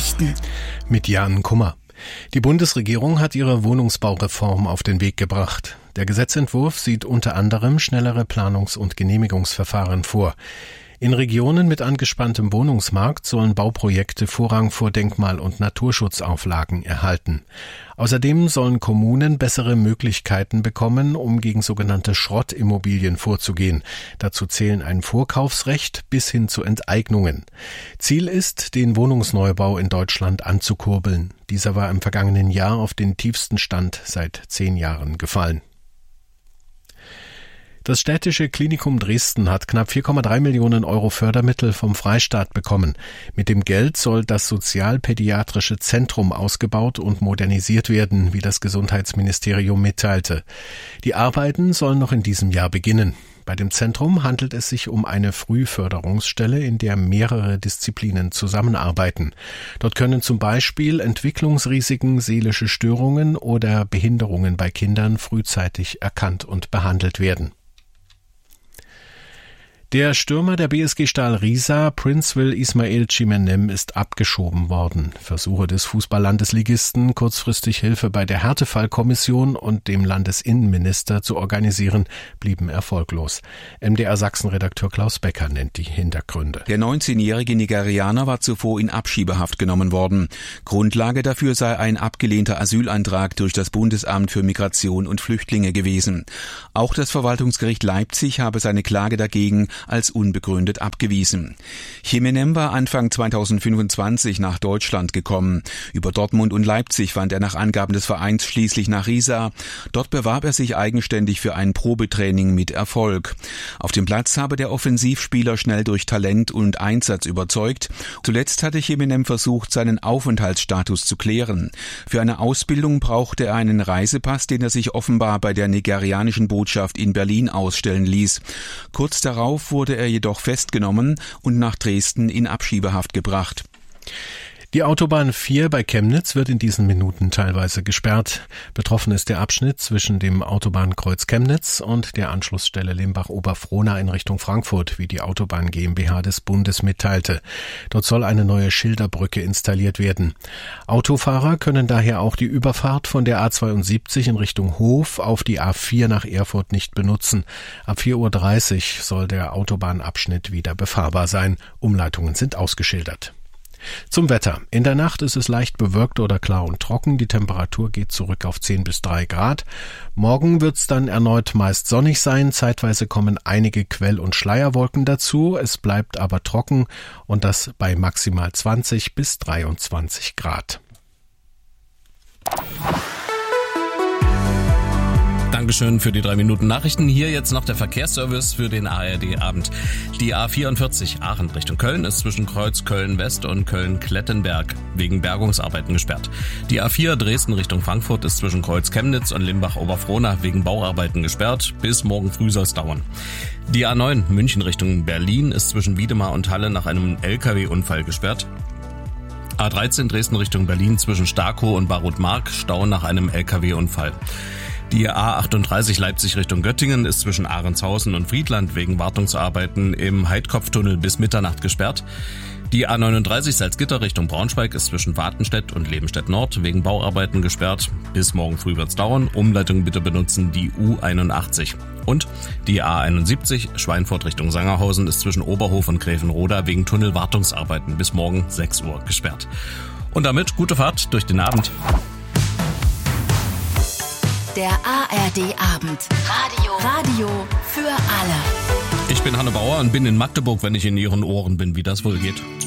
Nachrichten mit Jan Kummer. Die Bundesregierung hat ihre Wohnungsbaureform auf den Weg gebracht. Der Gesetzentwurf sieht unter anderem schnellere Planungs- und Genehmigungsverfahren vor. In Regionen mit angespanntem Wohnungsmarkt sollen Bauprojekte Vorrang vor Denkmal- und Naturschutzauflagen erhalten. Außerdem sollen Kommunen bessere Möglichkeiten bekommen, um gegen sogenannte Schrottimmobilien vorzugehen. Dazu zählen ein Vorkaufsrecht bis hin zu Enteignungen. Ziel ist, den Wohnungsneubau in Deutschland anzukurbeln. Dieser war im vergangenen Jahr auf den tiefsten Stand seit 10 Jahren gefallen. Das Städtische Klinikum Dresden hat knapp 4,3 Millionen Euro Fördermittel vom Freistaat bekommen. Mit dem Geld soll das Sozialpädiatrische Zentrum ausgebaut und modernisiert werden, wie das Gesundheitsministerium mitteilte. Die Arbeiten sollen noch in diesem Jahr beginnen. Bei dem Zentrum handelt es sich um eine Frühförderungsstelle, in der mehrere Disziplinen zusammenarbeiten. Dort können zum Beispiel Entwicklungsrisiken, seelische Störungen oder Behinderungen bei Kindern frühzeitig erkannt und behandelt werden. Der Stürmer der BSG Stahl Riesa, Princeville Ismail Chimenem, ist abgeschoben worden. Versuche des Fußballlandesligisten, kurzfristig Hilfe bei der Härtefallkommission und dem Landesinnenminister zu organisieren, blieben erfolglos. MDR Sachsen-Redakteur Klaus Becker nennt die Hintergründe. Der 19-jährige Nigerianer war zuvor in Abschiebehaft genommen worden. Grundlage dafür sei ein abgelehnter Asylantrag durch das Bundesamt für Migration und Flüchtlinge gewesen. Auch das Verwaltungsgericht Leipzig habe seine Klage dagegen als unbegründet abgewiesen. Chimenem war Anfang 2025 nach Deutschland gekommen. Über Dortmund und Leipzig fand er nach Angaben des Vereins schließlich nach Riesa. Dort bewarb er sich eigenständig für ein Probetraining mit Erfolg. Auf dem Platz habe der Offensivspieler schnell durch Talent und Einsatz überzeugt. Zuletzt hatte Chimenem versucht, seinen Aufenthaltsstatus zu klären. Für eine Ausbildung brauchte er einen Reisepass, den er sich offenbar bei der nigerianischen Botschaft in Berlin ausstellen ließ. Kurz darauf wurde er jedoch festgenommen und nach Dresden in Abschiebehaft gebracht. Die Autobahn 4 bei Chemnitz wird in diesen Minuten teilweise gesperrt. Betroffen ist der Abschnitt zwischen dem Autobahnkreuz Chemnitz und der Anschlussstelle Limbach-Oberfrohna in Richtung Frankfurt, wie die Autobahn GmbH des Bundes mitteilte. Dort soll eine neue Schilderbrücke installiert werden. Autofahrer können daher auch die Überfahrt von der A72 in Richtung Hof auf die A4 nach Erfurt nicht benutzen. Ab 4:30 Uhr soll der Autobahnabschnitt wieder befahrbar sein. Umleitungen sind ausgeschildert. Zum Wetter. In der Nacht ist es leicht bewölkt oder klar und trocken. Die Temperatur geht zurück auf 10 bis 3 Grad. Morgen wird es dann erneut meist sonnig sein. Zeitweise kommen einige Quell- und Schleierwolken dazu. Es bleibt aber trocken und das bei maximal 20 bis 23 Grad. Dankeschön für die 3 Minuten Nachrichten. Hier jetzt noch der Verkehrsservice für den ARD-Abend. Die A44 Aachen Richtung Köln ist zwischen Kreuz Köln-West und Köln-Klettenberg wegen Bergungsarbeiten gesperrt. Die A4 Dresden Richtung Frankfurt ist zwischen Kreuz Chemnitz und Limbach-Oberfrohna wegen Bauarbeiten gesperrt. Bis morgen früh soll es dauern. Die A9 München Richtung Berlin ist zwischen Wiedemar und Halle nach einem LKW-Unfall gesperrt. A13 Dresden Richtung Berlin zwischen Starkow und Barut-Mark Stau nach einem LKW-Unfall. Die A38 Leipzig Richtung Göttingen ist zwischen Ahrentshausen und Friedland wegen Wartungsarbeiten im Heidkopftunnel bis Mitternacht gesperrt. Die A39 Salzgitter Richtung Braunschweig ist zwischen Watenstedt und Lebenstedt Nord wegen Bauarbeiten gesperrt. Bis morgen früh wird's dauern. Umleitung bitte benutzen die U81. Und die A71 Schweinfurt Richtung Sangerhausen ist zwischen Oberhof und Gräfenroda wegen Tunnelwartungsarbeiten bis morgen 6 Uhr gesperrt. Und damit gute Fahrt durch den Abend. Der ARD-Abend. Radio für alle. Ich bin Hanne Bauer und bin in Magdeburg, wenn ich in Ihren Ohren bin, wie das wohl geht.